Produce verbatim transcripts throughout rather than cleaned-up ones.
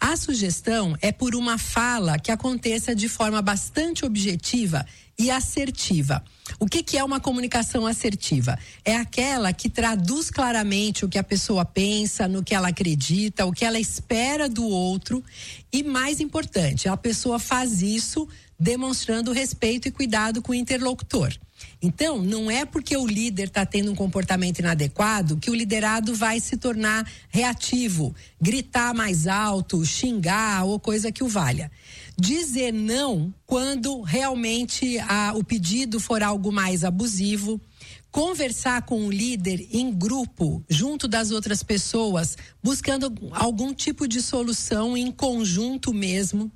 A sugestão é por uma fala que aconteça de forma bastante objetiva e assertiva. O que que é uma comunicação assertiva? É aquela que traduz claramente o que a pessoa pensa, no que ela acredita, o que ela espera do outro e, mais importante, a pessoa faz isso demonstrando respeito e cuidado com o interlocutor. Então, não é porque o líder está tendo um comportamento inadequado que o liderado vai se tornar reativo, gritar mais alto, xingar ou coisa que o valha. Dizer não quando realmente a, o pedido for algo mais abusivo. Conversar com o líder em grupo, junto das outras pessoas, buscando algum tipo de solução em conjunto mesmo.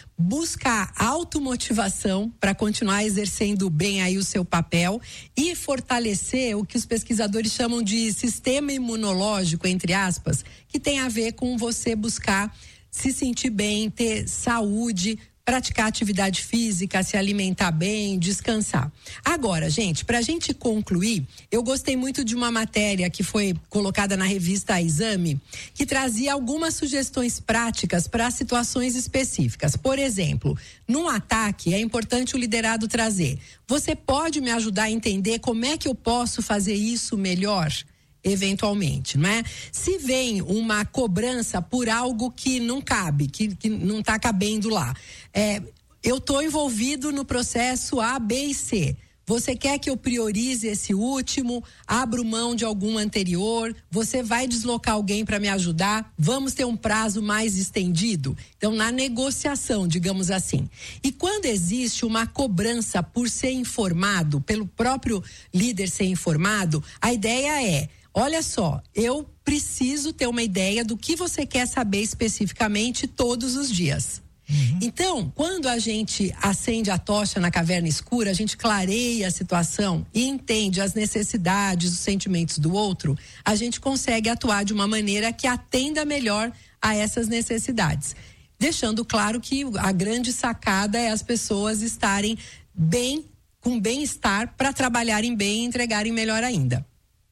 Buscar automotivação para continuar exercendo bem aí o seu papel e fortalecer o que os pesquisadores chamam de sistema imunológico, entre aspas, que tem a ver com você buscar se sentir bem, ter saúde, praticar atividade física, se alimentar bem, descansar. Agora, gente, para a gente concluir, eu gostei muito de uma matéria que foi colocada na revista Exame, que trazia algumas sugestões práticas para situações específicas. Por exemplo, num ataque, é importante o liderado trazer: você pode me ajudar a entender como é que eu posso fazer isso melhor? Eventualmente, não é? Se vem uma cobrança por algo que não cabe, que, que não está cabendo lá, é, eu estou envolvido no processo A, B e C. Você quer que eu priorize esse último, abro mão de algum anterior, você vai deslocar alguém para me ajudar, vamos ter um prazo mais estendido? Então, na negociação, digamos assim. E quando existe uma cobrança por ser informado, pelo próprio líder ser informado, a ideia é: olha só, eu preciso ter uma ideia do que você quer saber especificamente todos os dias. Uhum. Então, quando a gente acende a tocha na caverna escura, a gente clareia a situação e entende as necessidades, os sentimentos do outro, a gente consegue atuar de uma maneira que atenda melhor a essas necessidades. Deixando claro que a grande sacada é as pessoas estarem bem, com bem-estar, para trabalharem bem e entregarem melhor ainda.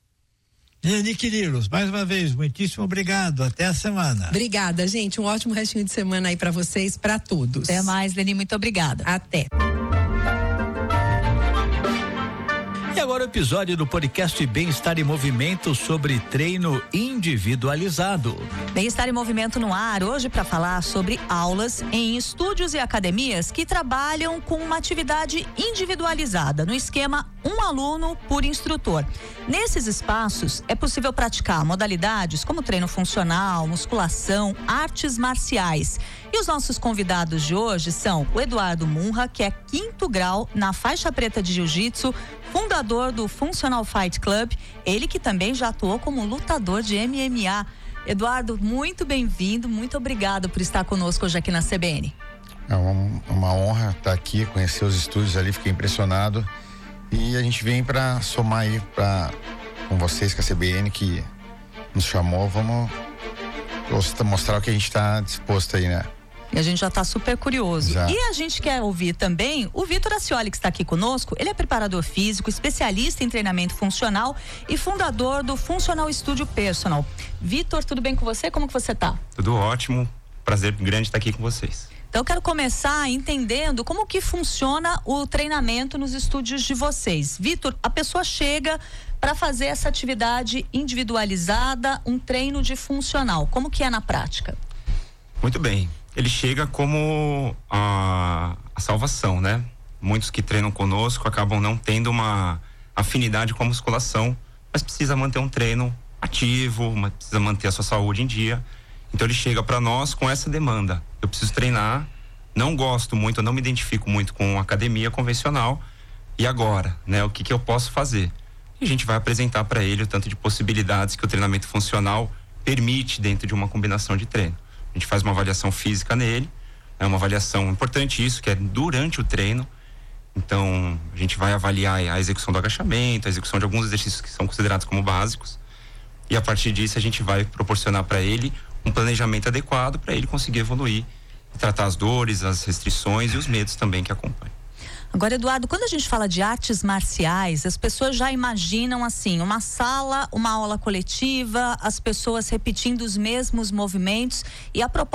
Leni Quirilos, mais uma vez, muitíssimo obrigado. Até a semana. Obrigada, gente. Um ótimo restinho de semana aí para vocês, para todos. Até mais, Leni. Muito obrigada. Até. E agora o episódio do podcast Bem-Estar em Movimento sobre treino individualizado. Bem-Estar em Movimento no ar, hoje para falar sobre aulas em estúdios e academias que trabalham com uma atividade individualizada, no esquema um aluno por instrutor. Nesses espaços é possível praticar modalidades como treino funcional, musculação, artes marciais. E os nossos convidados de hoje são o Eduardo Munra, que é quinto grau na faixa preta de jiu-jitsu, fundador do Functional Fight Club, ele que também já atuou como lutador de M M A. Eduardo, muito bem-vindo, muito obrigado por estar conosco hoje aqui na C B N. É uma, uma honra estar aqui, conhecer os estúdios ali, fiquei impressionado. E a gente vem para somar aí pra, com vocês, com a C B N que nos chamou, vamos mostrar o que a gente está disposto aí, né? E a gente já está super curioso. Já. E a gente quer ouvir também o Vitor Ascioli, que está aqui conosco. Ele é preparador físico, especialista em treinamento funcional e fundador do Functional Studio Personal. Vitor, tudo bem com você? Como que você tá? Tudo ótimo. Prazer grande estar aqui com vocês. Então eu quero começar entendendo como que funciona o treinamento nos estúdios de vocês. Vitor, a pessoa chega para fazer essa atividade individualizada, um treino de funcional. Como que é na prática? Muito bem. Ele chega como a, a salvação, né? Muitos que treinam conosco acabam não tendo uma afinidade com a musculação, mas precisa manter um treino ativo, mas precisa manter a sua saúde em dia. Então ele chega para nós com essa demanda. Eu preciso treinar, não gosto muito, eu não me identifico muito com academia convencional. E agora, né? O que que eu posso fazer? E a gente vai apresentar para ele o tanto de possibilidades que o treinamento funcional permite dentro de uma combinação de treino. A gente faz uma avaliação física nele, é uma avaliação importante isso, que é durante o treino. Então, a gente vai avaliar a execução do agachamento, a execução de alguns exercícios que são considerados como básicos. E a partir disso, a gente vai proporcionar para ele um planejamento adequado para ele conseguir evoluir e tratar as dores, as restrições e os medos também que acompanham. Agora, Eduardo, quando a gente fala de artes marciais, as pessoas já imaginam assim, uma sala, uma aula coletiva, as pessoas repetindo os mesmos movimentos e a proposta